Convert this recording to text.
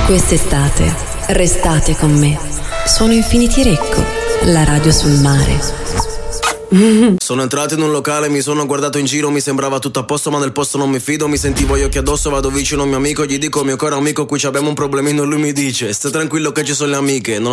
Quest'estate restate con me. Sono Infinity Recco, la radio sul mare. Sono entrato in un locale, mi sono guardato in giro, mi sembrava tutto a posto, ma del posto non mi fido. Mi sentivo gli occhi addosso, vado vicino a un mio amico, gli dico: mio caro amico, qui abbiamo un problemino. E lui mi dice: stai tranquillo che ci sono le amiche.